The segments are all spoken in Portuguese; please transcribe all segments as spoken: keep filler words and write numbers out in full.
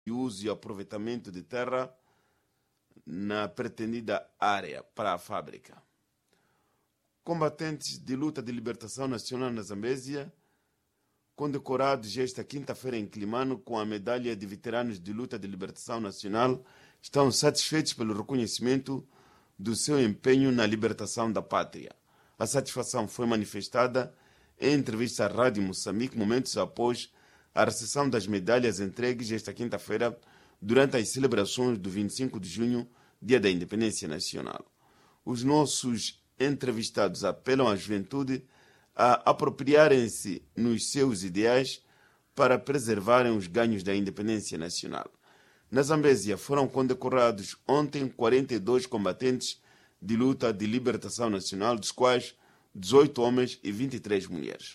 e uso e aproveitamento de terra na pretendida área para a fábrica. Combatentes de luta de libertação nacional na Zambésia, condecorados esta quinta-feira em Climano com a medalha de veteranos de luta de libertação nacional, estão satisfeitos pelo reconhecimento do seu empenho na libertação da pátria. A satisfação foi manifestada em entrevista à Rádio Moçambique, momentos após a recepção das medalhas entregues esta quinta-feira durante as celebrações do vinte e cinco de junho, Dia da Independência Nacional. Os nossos entrevistados apelam à juventude a apropriarem-se nos seus ideais para preservarem os ganhos da independência nacional. Na Zambésia foram condecorados ontem quarenta e dois combatentes de luta de libertação nacional, dos quais dezoito homens e vinte e três mulheres.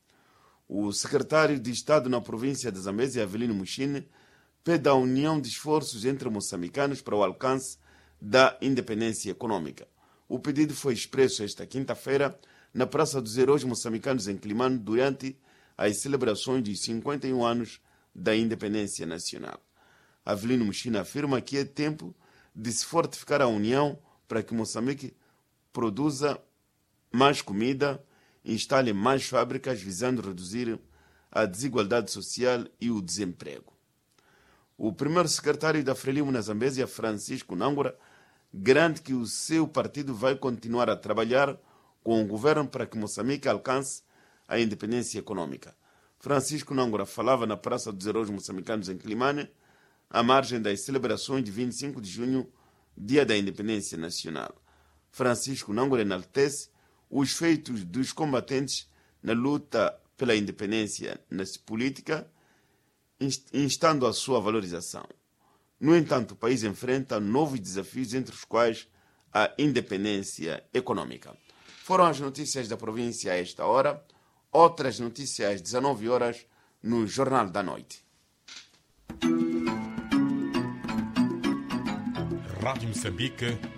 O secretário de Estado na província de Zambésia, Avelino Mushine, pede a união de esforços entre moçambicanos para o alcance da independência econômica. O pedido foi expresso esta quinta-feira na Praça dos Heróis Moçambicanos em Climano durante as celebrações de cinquenta e um anos da independência nacional. Avelino Mushine afirma que é tempo de se fortificar a união para que Moçambique produza mais comida e instale mais fábricas, visando reduzir a desigualdade social e o desemprego. O primeiro secretário da Frelimo na Zambésia, Francisco Nangora, garante que o seu partido vai continuar a trabalhar com o governo para que Moçambique alcance a independência econômica. Francisco Nangora falava na Praça dos Heróis Moçambicanos em Climane, à margem das celebrações de vinte e cinco de junho, Dia da Independência Nacional. Francisco Nangora enaltece os feitos dos combatentes na luta pela independência na política, instando a sua valorização. No entanto, o país enfrenta novos desafios, entre os quais a independência econômica. Foram as notícias da província a esta hora. Outras notícias às dezenove horas no Jornal da Noite. Rádio Moçambique,